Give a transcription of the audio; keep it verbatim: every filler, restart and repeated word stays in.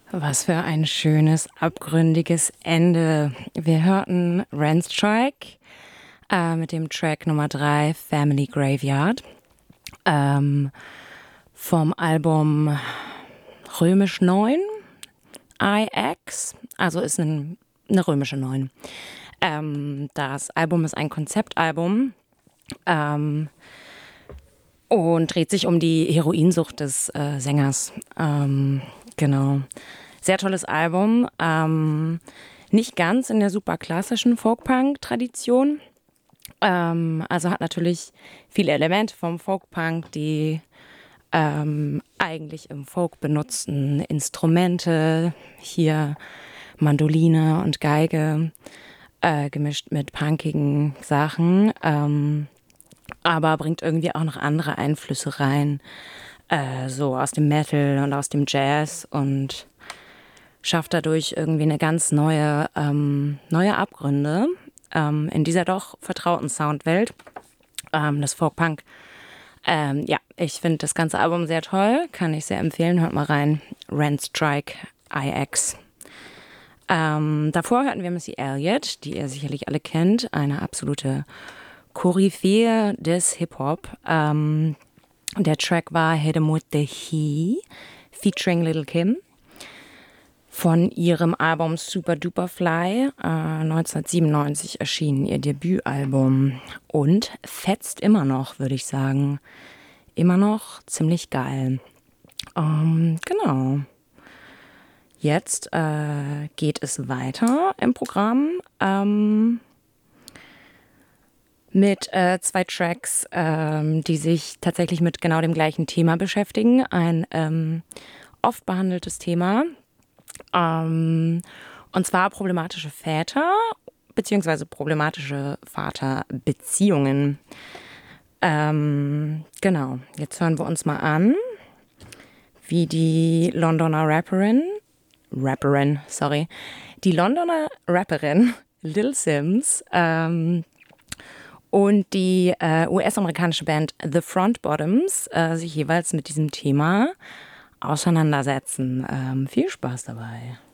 Was für ein schönes, abgründiges Ende. Wir hörten Randstrike äh, mit dem Track Nummer drei, Family Graveyard, ähm, vom Album Römisch neun, I X, also ist ein, eine römische neun. Ähm, das Album ist ein Konzeptalbum ähm, und dreht sich um die Heroinsucht des äh, Sängers. Ähm, genau. Sehr tolles Album. Ähm, nicht ganz in der super klassischen Folk-Punk-Tradition. Ähm, also hat natürlich viele Elemente vom Folk-Punk, die ähm, eigentlich im Folk benutzten Instrumente, hier Mandoline und Geige, äh, gemischt mit punkigen Sachen, ähm, aber bringt irgendwie auch noch andere Einflüsse rein, äh, so aus dem Metal und aus dem Jazz und schafft dadurch irgendwie eine ganz neue, ähm, neue Abgründe ähm, in dieser doch vertrauten Soundwelt, ähm, das Folk-Punk. Ähm, ja, ich finde das ganze Album sehr toll, kann ich sehr empfehlen. Hört mal rein, Randstrike I X. Ähm, davor hörten wir Missy Elliott, die ihr sicherlich alle kennt, eine absolute Koryphäe des Hip-Hop. Ähm, der Track war Hit 'em with the He, featuring Lil' Kim, von ihrem Album Super Duper Fly, äh, neunzehnhundertsiebenundneunzig erschienen ihr Debütalbum und fetzt immer noch, würde ich sagen. Immer noch ziemlich geil. Ähm, genau. Jetzt äh, geht es weiter im Programm ähm, mit äh, zwei Tracks, ähm, die sich tatsächlich mit genau dem gleichen Thema beschäftigen. Ein ähm, oft behandeltes Thema. Ähm, und zwar problematische Väter beziehungsweise problematische Vaterbeziehungen. Ähm, genau, jetzt hören wir uns mal an, wie die Londoner Rapperin, Rapperin, sorry, die Londoner Rapperin Lil Sims ähm, und die äh, U S-amerikanische Band The Front Bottoms äh, sich jeweils mit diesem Thema auseinandersetzen. Ähm, viel Spaß dabei.